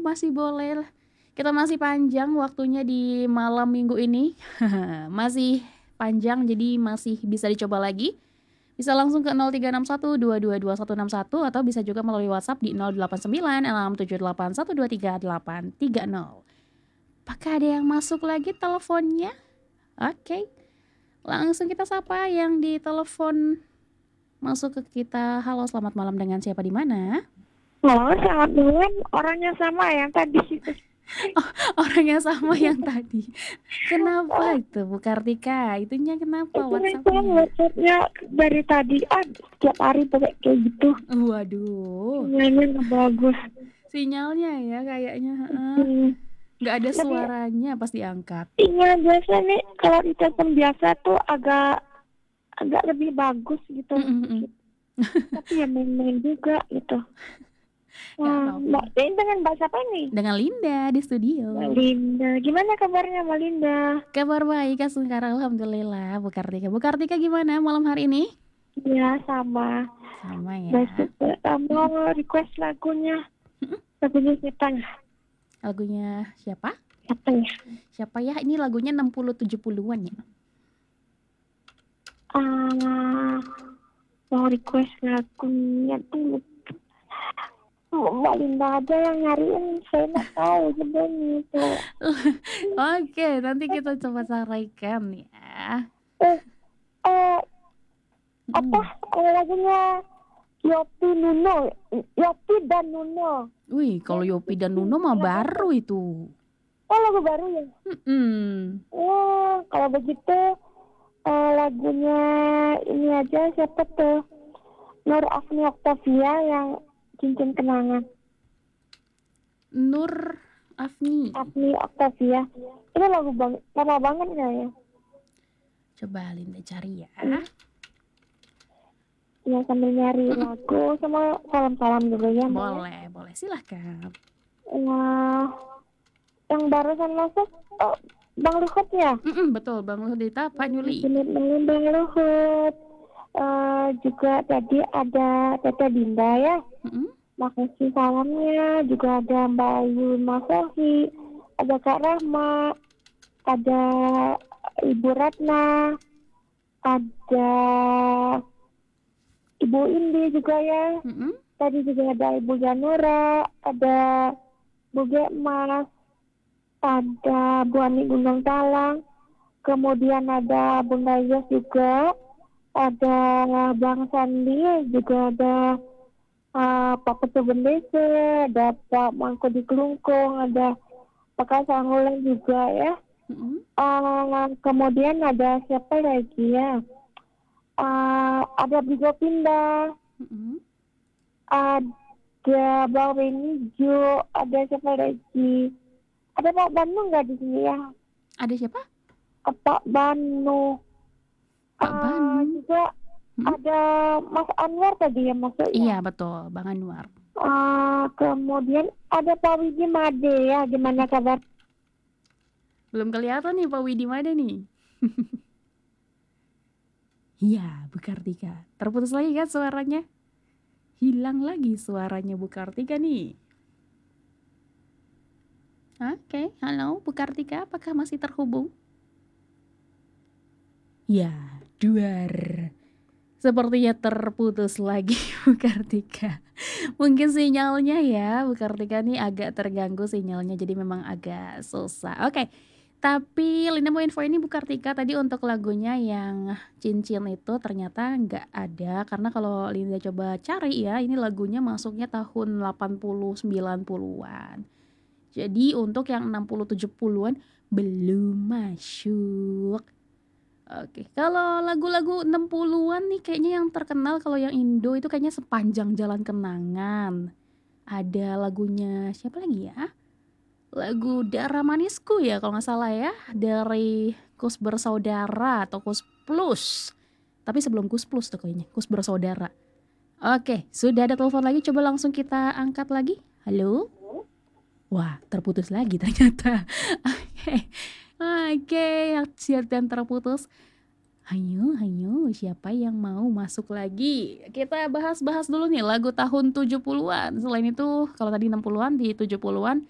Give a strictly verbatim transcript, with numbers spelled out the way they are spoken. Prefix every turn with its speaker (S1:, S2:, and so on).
S1: masih boleh. Kita masih panjang waktunya di malam minggu ini. Masih panjang, jadi masih bisa dicoba lagi. Bisa langsung ke nol tiga enam satu dua dua dua satu enam satu atau bisa juga melalui WhatsApp di nol delapan sembilan enam tujuh delapan satu dua tiga delapan tiga nol. Apakah ada yang masuk lagi teleponnya? Oke. Langsung kita sapa yang di telepon masuk ke kita. Halo, selamat malam, dengan siapa di mana?
S2: Halo, selamat malam. Orangnya sama yang tadi itu.
S1: Oh, orang yang sama yang tadi. Kenapa itu Bu Kartika? Itunya kenapa
S2: Itu
S1: WhatsAppnya?
S2: WhatsAppnya dari tadi ah setiap hari pakai kayak gitu.
S1: Waduh.
S2: Sinyalnya nggak bagus.
S1: Sinyalnya ya kayaknya.
S2: Hmm.
S1: Nggak ada
S2: Tapi
S1: suaranya pas diangkat.
S2: sinyal biasa nih kalau di telepon biasa tuh agak agak lebih bagus gitu.
S1: Mm-mm.
S2: Tapi ya main-main juga gitu.
S1: Nggak
S2: Nah,
S1: apa-apa.
S2: Mbak, ini dengan Mbak siapa nih?
S1: Dengan Linda di studio.
S2: Mbak Linda. Gimana kabarnya Mbak Linda?
S1: Kabar baik Kak Sungkar, alhamdulillah. Bu Kartika, Bu Kartika gimana malam hari ini?
S2: Ya sama.
S1: Sama ya.
S2: Besok kamu request lagunya. Lagunya siapa?
S1: Lagunya siapa?
S2: Siapa ya?
S1: Siapa ya? Ini lagunya enam puluh tujuh puluhan ya.
S2: Ah, mau request lagunya tuh. Oh, Mbak Linda aja yang nyariin, saya nggak tahu sebenarnya itu.
S1: Oke, nanti kita coba saraikan ya.
S2: Eh, eh,
S1: Mm.
S2: apa eh, lagunya Yopi Nuno, Yopi dan Nuno.
S1: Wih, kalau Yopi dan Nuno mah baru itu.
S2: Oh, lagu baru ya?
S1: Mm-mm.
S2: Oh, kalau begitu eh, lagunya ini aja siapa tuh? Nur Afni Octavia yang Cincin Kenangan.
S1: Nur Afni.
S2: Afni Octavia. Ini lagu bang, lama banget kayaknya.
S1: Coba Linda cari ya.
S2: Hmm. Ya sambil nyari lagu sama salam-salam dulu ya. Mbak.
S1: Boleh, boleh silahkan.
S2: Ya, yang barusan masuk oh, Bang Luhut ya?
S1: Mm-mm, betul, Bang Luhdita, Pak Nyuli.
S2: Bener-bener Bang Luhut. Uh, juga tadi ada Tete Dinda ya.
S1: Mm-mm.
S2: Makasih salamnya. Juga ada Mbak Ayu Masohi, ada Kak Rahma, ada Ibu Ratna, ada Ibu Indi juga ya.
S1: Mm-mm.
S2: Tadi juga ada Ibu Janura, ada Bu Gekmas, ada Bu Ani Gunung Talang, kemudian ada Bunda Yos juga, ada Bang Sandi, juga ada uh, Pak Ketua Bendese, ada Pak Mangko di Kelungkung, ada Pak Kasangulen juga ya.
S1: Mm-mm.
S2: Uh, kemudian ada siapa lagi ya? Uh, ada Bigo Pindah,
S1: Mm-mm.
S2: ada Bang Benijo, ada siapa lagi? Ada Pak Banu nggak di sini ya?
S1: Ada siapa?
S2: Uh, Pak Banu.
S1: Pak
S2: Uh,
S1: Banu.
S2: juga
S1: Hmm?
S2: ada Mas Anwar tadi yang masuk ya?
S1: Iya betul, Bang Anwar.
S2: Uh, kemudian ada Pak Widi Made ya, gimana kabar?
S1: Belum kelihatan nih Pak Widi mana nih? Iya, Bu Kartika. Terputus lagi kan suaranya? Hilang lagi suaranya Bu Kartika nih. Oke, halo Bu Kartika, apakah masih terhubung? Ya, duar. Sepertinya terputus lagi Bu Kartika. Mungkin sinyalnya ya, Bu Kartika nih agak terganggu sinyalnya, jadi memang agak susah. Oke, tapi Linda mau info ini Bu Kartika, tadi untuk lagunya yang Cincin itu ternyata nggak ada. Karena kalau Linda coba cari ya, ini lagunya masuknya tahun delapan puluh sembilan puluhan. Jadi untuk yang enam puluh tujuh puluhan belum masuk. Oke, kalau lagu-lagu enam puluhan nih kayaknya yang terkenal kalau yang Indo itu kayaknya Sepanjang Jalan Kenangan. Ada lagunya siapa lagi ya? Lagu Darah Manisku ya kalau nggak salah ya, dari Kus Bersaudara atau Kus Plus. Tapi sebelum Kus Plus tuh kayaknya, Kus Bersaudara. Oke, sudah ada telepon lagi, coba langsung kita angkat lagi. Halo? Wah, terputus lagi ternyata. Oke. Oke, siap dan terputus. Hayo, hayo, siapa yang mau masuk lagi? Kita bahas-bahas dulu nih lagu tahun tujuh puluhan. Selain itu, kalau tadi enam puluhan, di tujuh puluhan